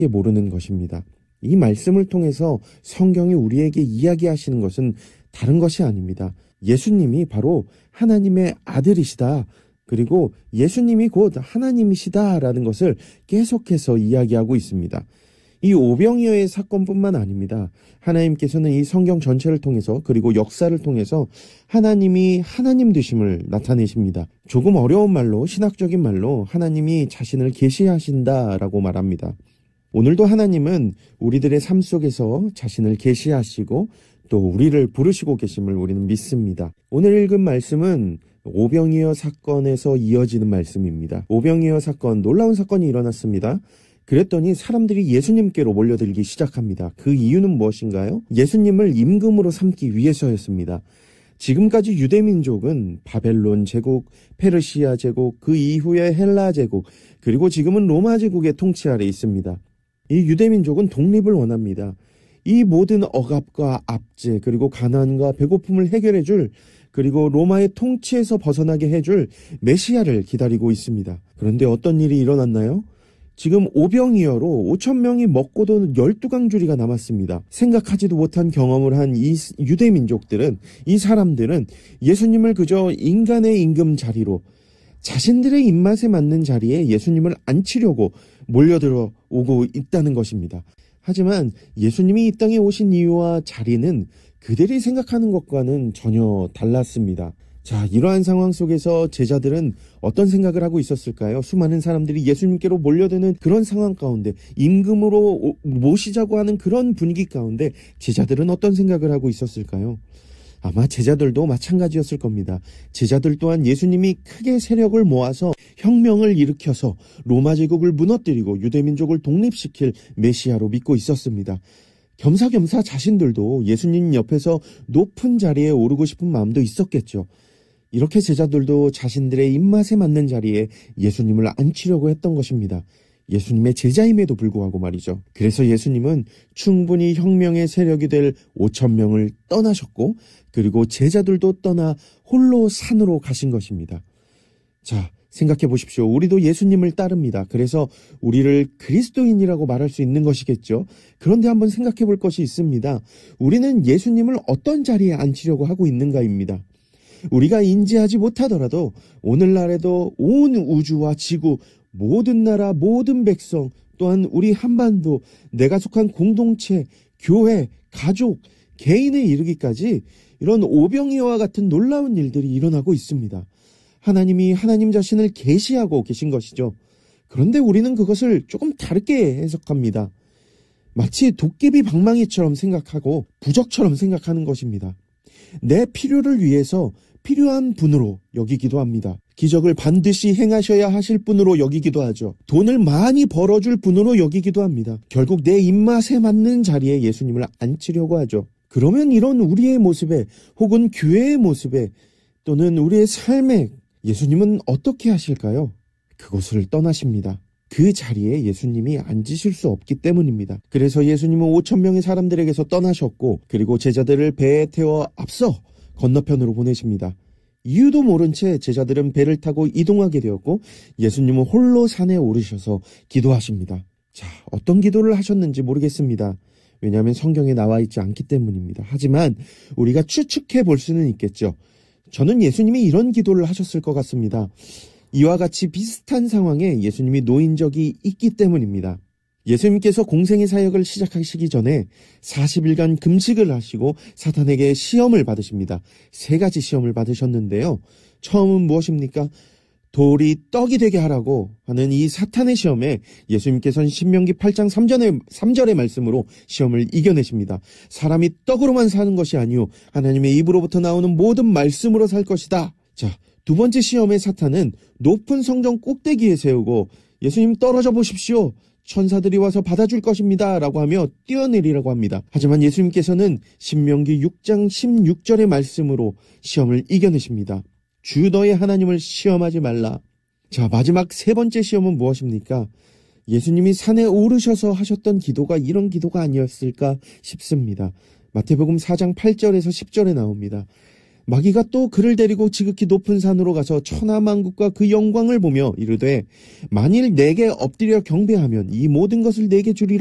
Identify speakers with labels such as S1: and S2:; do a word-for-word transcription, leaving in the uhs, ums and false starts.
S1: 모르는 것입니다. 이 말씀을 통해서 성경이 우리에게 이야기하시는 것은 다른 것이 아닙니다. 예수님이 바로 하나님의 아들이시다. 그리고 예수님이 곧 하나님이시다라는 것을 계속해서 이야기하고 있습니다. 이 오병이어의 사건뿐만 아닙니다. 하나님께서는 이 성경 전체를 통해서 그리고 역사를 통해서 하나님이 하나님 되심을 나타내십니다. 조금 어려운 말로, 신학적인 말로 하나님이 자신을 계시하신다라고 말합니다. 오늘도 하나님은 우리들의 삶 속에서 자신을 계시하시고 또 우리를 부르시고 계심을 우리는 믿습니다. 오늘 읽은 말씀은 오병이어 사건에서 이어지는 말씀입니다. 오병이어 사건, 놀라운 사건이 일어났습니다. 그랬더니 사람들이 예수님께로 몰려들기 시작합니다. 그 이유는 무엇인가요? 예수님을 임금으로 삼기 위해서였습니다. 지금까지 유대민족은 바벨론 제국, 페르시아 제국, 그 이후에 헬라 제국, 그리고 지금은 로마 제국의 통치 아래 있습니다. 이 유대민족은 독립을 원합니다. 이 모든 억압과 압제, 그리고 가난과 배고픔을 해결해줄, 그리고 로마의 통치에서 벗어나게 해줄 메시아를 기다리고 있습니다. 그런데 어떤 일이 일어났나요? 지금 오병이어로 오천 명이 먹고도 열두 강줄이가 남았습니다. 생각하지도 못한 경험을 한 이 유대민족들은, 이 사람들은 예수님을 그저 인간의 임금 자리로, 자신들의 입맛에 맞는 자리에 예수님을 앉히려고 몰려들어 오고 있다는 것입니다. 하지만 예수님이 이 땅에 오신 이유와 자리는 그들이 생각하는 것과는 전혀 달랐습니다. 자, 이러한 상황 속에서 제자들은 어떤 생각을 하고 있었을까요? 수많은 사람들이 예수님께로 몰려드는 그런 상황 가운데, 임금으로 모시자고 하는 그런 분위기 가운데 제자들은 어떤 생각을 하고 있었을까요? 아마 제자들도 마찬가지였을 겁니다. 제자들 또한 예수님이 크게 세력을 모아서 혁명을 일으켜서 로마 제국을 무너뜨리고 유대민족을 독립시킬 메시아로 믿고 있었습니다. 겸사겸사 자신들도 예수님 옆에서 높은 자리에 오르고 싶은 마음도 있었겠죠. 이렇게 제자들도 자신들의 입맛에 맞는 자리에 예수님을 앉히려고 했던 것입니다. 예수님의 제자임에도 불구하고 말이죠. 그래서 예수님은 충분히 혁명의 세력이 될 오천 명을 떠나셨고, 그리고 제자들도 떠나 홀로 산으로 가신 것입니다. 자, 생각해 보십시오. 우리도 예수님을 따릅니다. 그래서 우리를 그리스도인이라고 말할 수 있는 것이겠죠. 그런데 한번 생각해 볼 것이 있습니다. 우리는 예수님을 어떤 자리에 앉히려고 하고 있는가입니다. 우리가 인지하지 못하더라도 오늘날에도 온 우주와 지구, 모든 나라, 모든 백성, 또한 우리 한반도, 내가 속한 공동체, 교회, 가족, 개인에 이르기까지 이런 오병이어와 같은 놀라운 일들이 일어나고 있습니다. 하나님이 하나님 자신을 계시하고 계신 것이죠. 그런데 우리는 그것을 조금 다르게 해석합니다. 마치 도깨비 방망이처럼 생각하고 부적처럼 생각하는 것입니다. 내 필요를 위해서 필요한 분으로 여기기도 합니다. 기적을 반드시 행하셔야 하실 분으로 여기기도 하죠. 돈을 많이 벌어줄 분으로 여기기도 합니다. 결국 내 입맛에 맞는 자리에 예수님을 앉히려고 하죠. 그러면 이런 우리의 모습에, 혹은 교회의 모습에, 또는 우리의 삶에 예수님은 어떻게 하실까요? 그곳을 떠나십니다. 그 자리에 예수님이 앉으실 수 없기 때문입니다. 그래서 예수님은 오천 명의 사람들에게서 떠나셨고, 그리고 제자들을 배에 태워 앞서 건너편으로 보내십니다. 이유도 모른 채 제자들은 배를 타고 이동하게 되었고, 예수님은 홀로 산에 오르셔서 기도하십니다. 자, 어떤 기도를 하셨는지 모르겠습니다. 왜냐하면 성경에 나와 있지 않기 때문입니다. 하지만 우리가 추측해 볼 수는 있겠죠. 저는 예수님이 이런 기도를 하셨을 것 같습니다. 이와 같이 비슷한 상황에 예수님이 놓인 적이 있기 때문입니다. 예수님께서 공생의 사역을 시작하시기 전에 사십 일간 금식을 하시고 사탄에게 시험을 받으십니다. 세 가지 시험을 받으셨는데요. 처음은 무엇입니까? 돌이 떡이 되게 하라고 하는 이 사탄의 시험에 예수님께서는 신명기 팔 장 삼 절의, 삼 절의 말씀으로 시험을 이겨내십니다. 사람이 떡으로만 사는 것이 아니오 하나님의 입으로부터 나오는 모든 말씀으로 살 것이다. 자, 두 번째 시험의 사탄은 높은 성전 꼭대기에 세우고 예수님 떨어져 보십시오. 천사들이 와서 받아줄 것입니다. 라고 하며 뛰어내리라고 합니다. 하지만 예수님께서는 신명기 육 장 십육 절의 말씀으로 시험을 이겨내십니다. 주 너의 하나님을 시험하지 말라. 자, 마지막 세 번째 시험은 무엇입니까? 예수님이 산에 오르셔서 하셨던 기도가 이런 기도가 아니었을까 싶습니다. 마태복음 사 장 팔 절에서 십 절에 나옵니다. 마귀가 또 그를 데리고 지극히 높은 산으로 가서 천하만국과 그 영광을 보며 이르되 만일 내게 엎드려 경배하면 이 모든 것을 내게 주리라